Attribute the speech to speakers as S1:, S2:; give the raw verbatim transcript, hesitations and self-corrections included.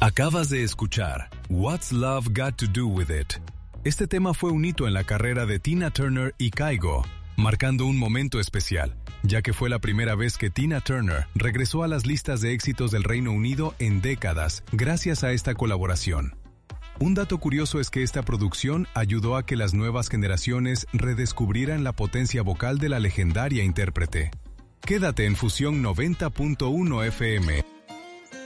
S1: Acabas de escuchar What's Love Got to Do With It. Este tema fue un hito en la carrera de Tina Turner y Kygo, marcando un momento especial, ya que fue la primera vez que Tina Turner regresó a las listas de éxitos del Reino Unido en décadas gracias a esta colaboración. Un dato curioso es que esta producción ayudó a que las nuevas generaciones redescubrieran la potencia vocal de la legendaria intérprete. Quédate en Fusión noventa punto uno F M.